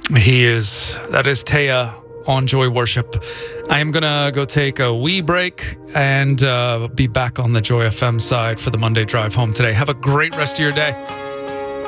That is Taya on Joy Worship. I am going to go take a wee break and be back on the Joy FM side for the Monday drive home today. Have a great rest of your day.